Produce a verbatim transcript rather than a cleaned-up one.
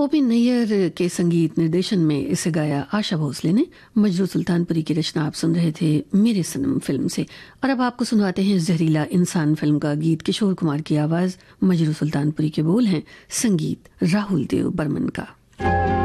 ओपी नैयर के संगीत निर्देशन में इसे गाया आशा भोसले ने। मजरू सुल्तानपुरी की रचना आप सुन रहे थे मेरे सनम फिल्म से। और अब आपको सुनवाते हैं जहरीला इंसान फिल्म का गीत। किशोर कुमार की आवाज, मजरू सुल्तानपुरी के बोल हैं, संगीत राहुल देव बर्मन का।